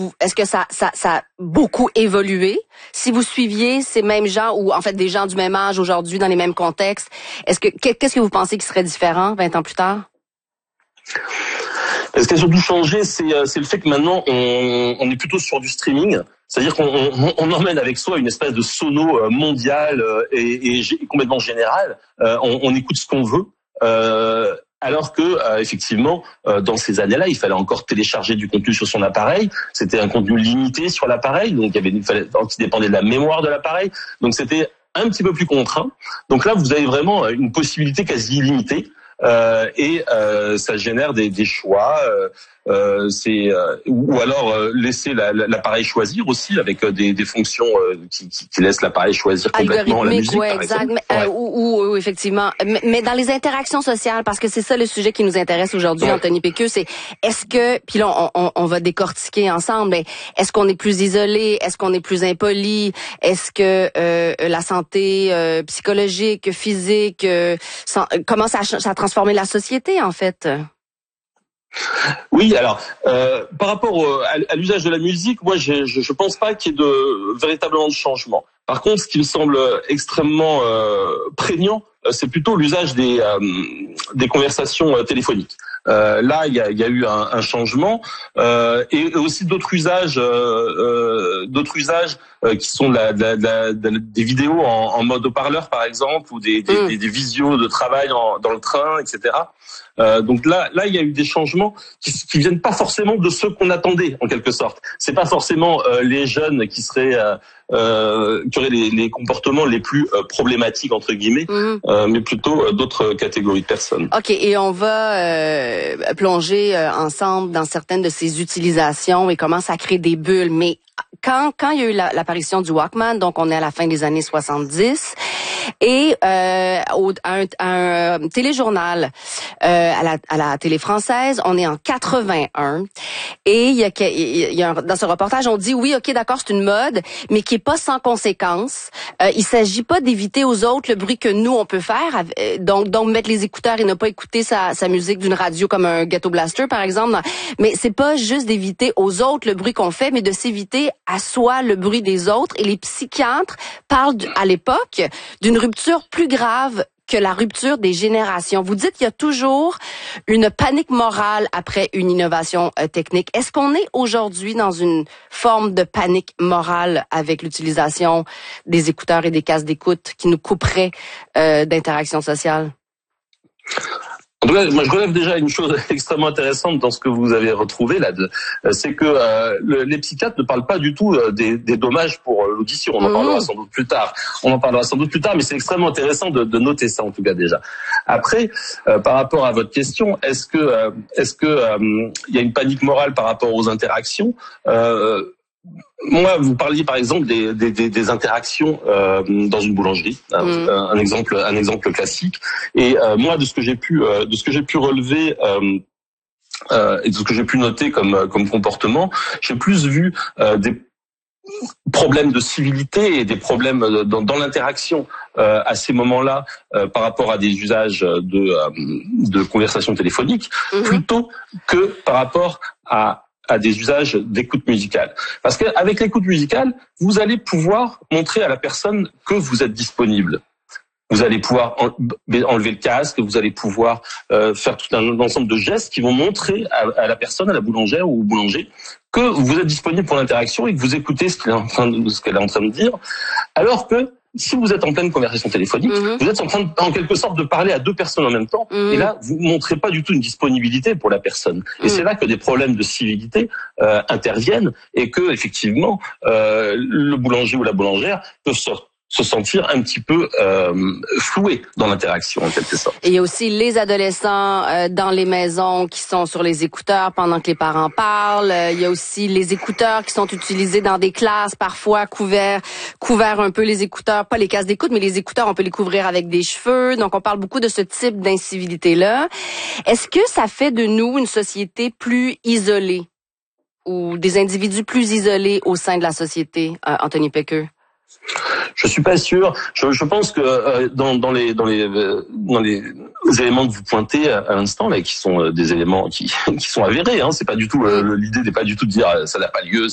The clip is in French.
est-ce que ça a beaucoup évolué? Si vous suiviez ces mêmes gens ou en fait des gens du même âge aujourd'hui dans les mêmes contextes, qu'est-ce que vous pensez qui serait différent 20 ans plus tard? Ce qui a surtout changé, c'est le fait que maintenant on est plutôt sur du streaming. C'est-à-dire qu'on emmène avec soi une espèce de sono mondial et complètement général. On écoute ce qu'on veut. Alors que effectivement, dans ces années-là, il fallait encore télécharger du contenu sur son appareil. C'était un contenu limité sur l'appareil, donc qui dépendait de la mémoire de l'appareil. Donc c'était un petit peu plus contraint. Donc là, vous avez vraiment une possibilité quasi illimitée. Ça génère des choix. Ou alors laisser l'appareil choisir aussi avec des fonctions qui laissent l'appareil choisir complètement la musique, ouais, exact. Ou effectivement, mais dans les interactions sociales, parce que c'est ça le sujet qui nous intéresse aujourd'hui, Anthony Péqueux, c'est est-ce que, puis là on va décortiquer ensemble, mais est-ce qu'on est plus isolé, est-ce qu'on est plus impoli, est-ce que la santé psychologique, physique, comment ça a transformé la société en fait? Oui, alors par rapport à l'usage de la musique, moi je pense pas qu'il y ait véritablement de changement. Par contre, ce qui me semble extrêmement prégnant, c'est plutôt l'usage des conversations téléphoniques. Là, il y a eu un changement et aussi d'autres usages qui sont des vidéos en mode haut-parleur par exemple, ou des visios de travail dans le train, etc. Donc là, il y a eu des changements qui viennent pas forcément de ceux qu'on attendait en quelque sorte. C'est pas forcément les jeunes qui auraient les comportements les plus problématiques entre guillemets, mais plutôt d'autres catégories de personnes. Ok, et on va plonger ensemble dans certaines de ces utilisations et comment ça crée des bulles. Mais quand il y a eu l'apparition du Walkman, donc on est à la fin des années 70, et un téléjournal à la télé française, on est en 81, et il y a dans ce reportage on dit oui, ok, d'accord, c'est une mode, mais qui est pas sans conséquences. Il s'agit pas d'éviter aux autres le bruit que nous on peut faire, donc mettre les écouteurs et ne pas écouter sa musique d'une radio comme un ghetto blaster par exemple. Mais c'est pas juste d'éviter aux autres le bruit qu'on fait, mais de s'éviter à soi le bruit des autres. Et les psychiatres parlent à l'époque d'une rupture plus grave que la rupture des générations. Vous dites qu'il y a toujours une panique morale après une innovation technique. Est-ce qu'on est aujourd'hui dans une forme de panique morale avec l'utilisation des écouteurs et des casques d'écoute qui nous couperaient d'interaction sociale? En tout cas, moi je relève déjà une chose extrêmement intéressante dans ce que vous avez retrouvé là, c'est que les psychiatres ne parlent pas du tout des dommages pour l'audition. On en parlera sans doute plus tard. Mais c'est extrêmement intéressant de noter ça en tout cas déjà. Après, par rapport à votre question, est-ce que il y a une panique morale par rapport aux interactions? Moi, vous parliez par exemple des interactions dans une boulangerie, un exemple classique. Et moi, de ce que j'ai pu relever et de ce que j'ai pu noter comme comportement, j'ai plus vu des problèmes de civilité et des problèmes dans l'interaction à ces moments-là par rapport à des usages de conversation téléphonique, plutôt que par rapport à des usages d'écoute musicale. Parce qu'avec l'écoute musicale, vous allez pouvoir montrer à la personne que vous êtes disponible. Vous allez pouvoir enlever le casque, vous allez pouvoir faire tout un ensemble de gestes qui vont montrer à la personne, à la boulangère ou au boulanger, que vous êtes disponible pour l'interaction et que vous écoutez ce qu'elle est en train de dire. Alors que si vous êtes en pleine conversation téléphonique, vous êtes en train, en quelque sorte, de parler à deux personnes en même temps. Et là, vous montrez pas du tout une disponibilité pour la personne. Et c'est là que des problèmes de civilité interviennent et que, effectivement, le boulanger ou la boulangère peuvent se sentir un petit peu floué dans l'interaction en quelque sorte. Et il y a aussi les adolescents dans les maisons qui sont sur les écouteurs pendant que les parents parlent. Il y a aussi les écouteurs qui sont utilisés dans des classes, parfois couverts un peu les écouteurs, pas les casques d'écoute, mais les écouteurs, on peut les couvrir avec des cheveux. Donc on parle beaucoup de ce type d'incivilité-là. Est-ce que ça fait de nous une société plus isolée ou des individus plus isolés au sein de la société, Anthony Péqueux? Je suis pas sûr. Je pense que dans les éléments que vous pointez à l'instant là, qui sont des éléments qui sont avérés. Hein, c'est pas du tout l'idée n'est pas du tout de dire ça n'a pas lieu.